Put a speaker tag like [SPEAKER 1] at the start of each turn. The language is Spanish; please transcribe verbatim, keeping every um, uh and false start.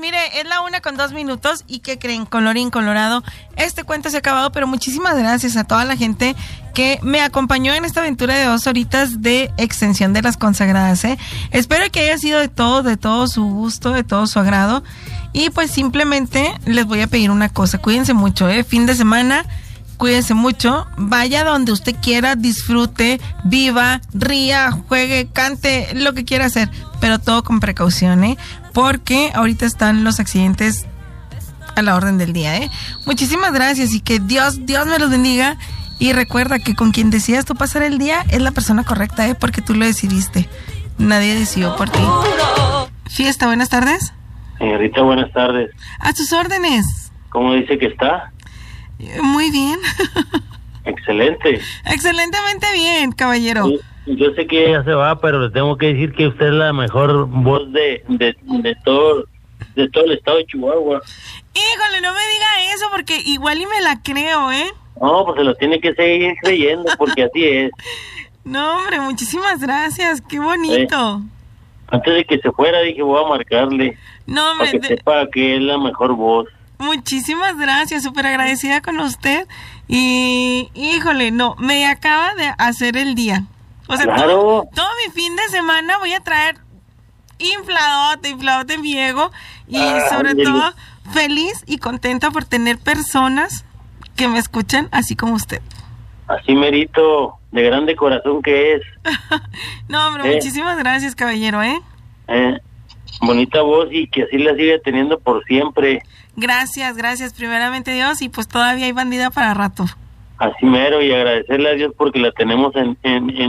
[SPEAKER 1] mire, es la una con dos minutos y ¿qué creen? Colorín colorado, este cuento se ha acabado, pero muchísimas gracias a toda la gente que me acompañó en esta aventura de dos horitas de extensión de las consagradas, ¿eh? Espero que haya sido de todo, de todo su gusto, de todo su agrado. Y pues simplemente les voy a pedir una cosa, cuídense mucho, ¿eh? Fin de semana, cuídense mucho, vaya donde usted quiera, disfrute, viva, ría, juegue, cante, lo que quiera hacer, pero todo con precaución, ¿eh? Porque ahorita están los accidentes a la orden del día, ¿eh? Muchísimas gracias y que Dios, Dios me los bendiga. Y recuerda que con quien decidas tú pasar el día es la persona correcta, ¿eh? Porque tú lo decidiste, nadie decidió por ti. Fiesta, buenas tardes.
[SPEAKER 2] Señorita, buenas tardes.
[SPEAKER 1] A sus órdenes.
[SPEAKER 2] ¿Cómo dice que está?
[SPEAKER 1] Muy bien.
[SPEAKER 2] Excelente.
[SPEAKER 1] Excelentemente bien, caballero.
[SPEAKER 2] Sí, yo sé que ella se va, pero le tengo que decir que usted es la mejor voz de, de, de todo de todo el estado de Chihuahua.
[SPEAKER 1] Híjole, no me diga eso porque igual y me la creo, ¿eh?
[SPEAKER 2] No, pues se lo tiene que seguir creyendo porque así es.
[SPEAKER 1] No, hombre, muchísimas gracias, qué bonito.
[SPEAKER 2] Sí. Antes de que se fuera dije voy a marcarle.
[SPEAKER 1] No, hombre,
[SPEAKER 2] para que
[SPEAKER 1] de...
[SPEAKER 2] sepa que es la mejor voz.
[SPEAKER 1] Muchísimas gracias, súper agradecida con usted. Y, híjole, no, me acaba de hacer el día. O sea,
[SPEAKER 2] claro.
[SPEAKER 1] todo, todo mi fin de semana voy a traer infladote, infladote en mi ego. Y ah, sobre dile. todo, feliz y contenta por tener personas que me escuchan así como usted.
[SPEAKER 2] Así merito, de grande corazón que es.
[SPEAKER 1] No, hombre, eh. muchísimas gracias, caballero, ¿eh?
[SPEAKER 2] Eh, bonita voz y que así la siga teniendo por siempre.
[SPEAKER 1] Gracias, gracias, primeramente Dios, y pues todavía hay bandida para rato.
[SPEAKER 2] Así mero, y agradecerle a Dios porque la tenemos en, en, en